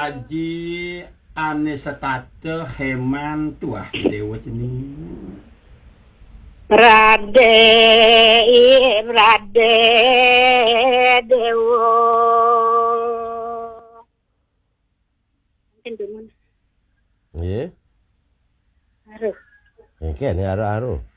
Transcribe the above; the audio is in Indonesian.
aji ane setate heman tuah dewa ceni. Rade Rade Dewo. Nggih. Aduh. Kene aro-aro.